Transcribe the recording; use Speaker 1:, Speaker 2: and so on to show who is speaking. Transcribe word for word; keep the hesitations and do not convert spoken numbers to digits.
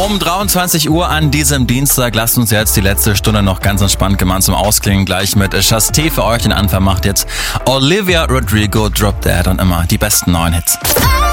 Speaker 1: Um dreiundzwanzig Uhr an diesem Dienstag, lasst uns jetzt die letzte Stunde noch ganz entspannt gemeinsam ausklingen. Gleich mit Chasté für euch. Den Anfang macht jetzt Olivia Rodrigo, Drop Dead und immer die besten neuen Hits.